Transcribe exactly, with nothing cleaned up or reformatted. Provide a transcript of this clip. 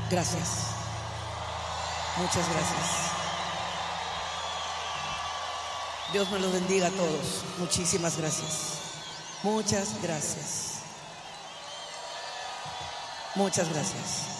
Gracias. Muchas gracias. Dios me los bendiga a todos. Muchísimas gracias. Muchas gracias. Muchas gracias.